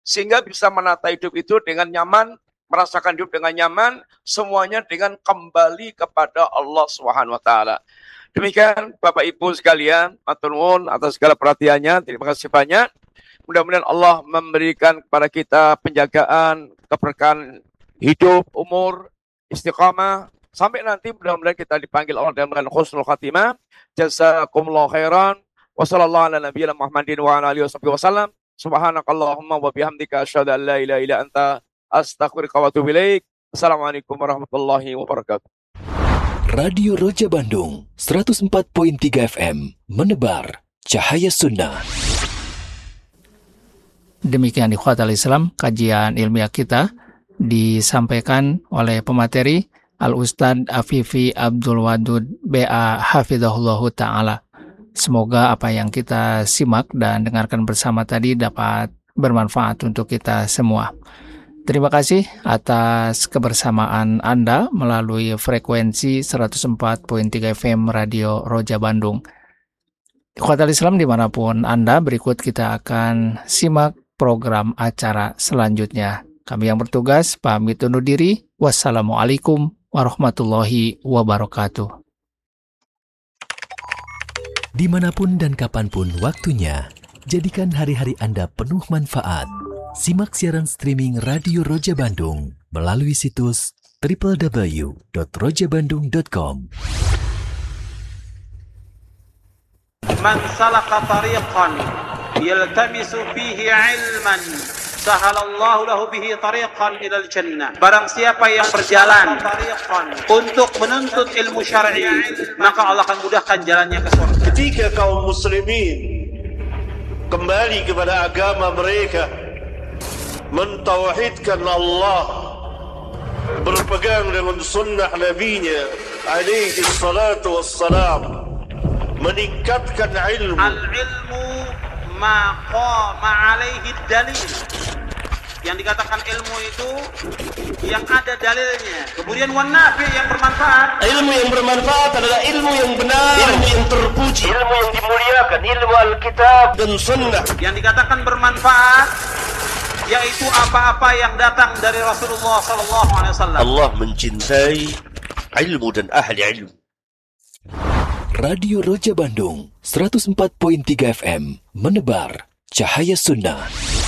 sehingga bisa menata hidup itu dengan nyaman, merasakan hidup dengan nyaman, semuanya dengan kembali kepada Allah Subhanahu wa taala. Demikian Bapak Ibu sekalian, matur nuwun atas segala perhatiannya. Terima kasih banyak. Mudah-mudahan Allah memberikan kepada kita penjagaan, keberkahan hidup, umur, istiqamah, sampai nanti mudah-mudahan kita dipanggil Allah dengan husnul khatimah. Jazakumullah khairan. Wassallallahu ala nabiyina Muhammadin wa ala alihi wasallam. Subhanakallahumma wa bihamdika asyhadu an la ilaha illa anta astaghfiruka wa atubu ilaik. Assalamualaikum warahmatullahi wabarakatuh. Radio Roja Bandung 104.3 FM menebar cahaya sunnah. Demikian ikhwatal Islam, kajian ilmiah kita disampaikan oleh pemateri Al-Ustadz Afifi Abdul Wadud BA Hafidhahullahu Ta'ala. Semoga apa yang kita simak dan dengarkan bersama tadi dapat bermanfaat untuk kita semua. Terima kasih atas kebersamaan Anda melalui frekuensi 104.3 FM Radio Roja Bandung. Ikhwatal Islam dimanapun Anda, berikut kita akan simak program acara selanjutnya. Kami yang bertugas pamit undur diri. Wassalamualaikum warahmatullahi wabarakatuh. Dimanapun dan kapanpun waktunya, jadikan hari-hari Anda penuh manfaat. Simak siaran streaming Radio Roja Bandung melalui situs www.rojabandung.com. Man salaka tariqan yaltamisu fihi ilman sahalallahu lahu bihi tariqan ilal jannah. Barang siapa yang berjalan untuk menuntut ilmu syar'i, maka Allah akan mudahkan jalannya ke surga. Ketika kaum muslimin kembali kepada agama mereka, mentauhidkan Allah, berpegang dengan sunnah nabinya alaihi salatu wassalam, meningkatkan ilmu. Al-ilmu ma qama alaihi dalil. Yang dikatakan ilmu itu yang ada dalilnya. Kemudian wan nafi, yang bermanfaat. Ilmu yang bermanfaat adalah ilmu yang benar, ilmu yang terpuji, ilmu yang dimuliakan, ilmu Alkitab dan sunnah. Yang dikatakan bermanfaat yaitu apa-apa yang datang dari Rasulullah SAW. Allah mencintai ilmu dan ahli ilmu. Radio Roja Bandung 104.3 FM menebar cahaya sunnah.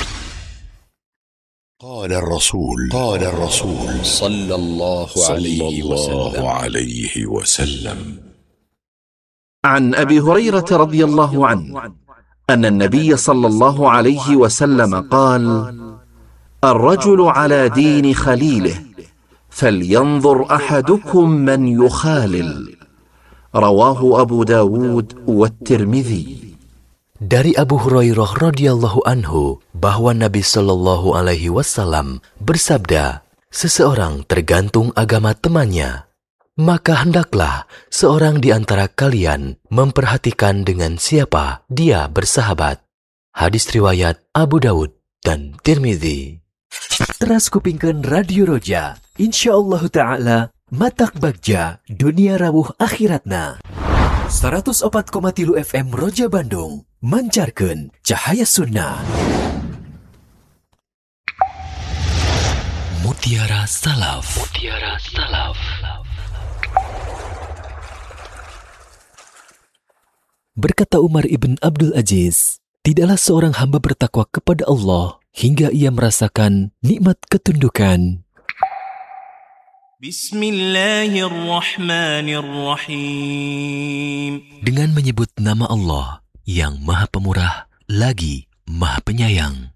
قال الرسول صلى الله عليه وسلم عن أبي هريرة رضي الله عنه أن النبي صلى الله عليه وسلم قال: الرجل على دين خليله فلينظر أحدكم من يخالل. رواه أبو داود والترمذي. Dari Abu Hurairah radhiyallahu anhu bahwa Nabi Shallallahu alaihi wasallam bersabda, seseorang tergantung agama temannya, maka hendaklah seorang di antara kalian memperhatikan dengan siapa dia bersahabat. Hadis riwayat Abu Dawud dan Tirmidzi. Teras kupingkeun Radio Roja, insyaallah taala matak bagja dunia rawuh akhiratna. 104,3 FM Roja Bandung mancarkeun cahaya sunnah. Mutiara Salaf. Berkata Umar ibn Abdul Aziz, tidaklah seorang hamba bertakwa kepada Allah hingga ia merasakan nikmat ketundukan. Bismillahirrahmanirrahim. Dengan menyebut nama Allah yang Maha Pemurah lagi Maha Penyayang.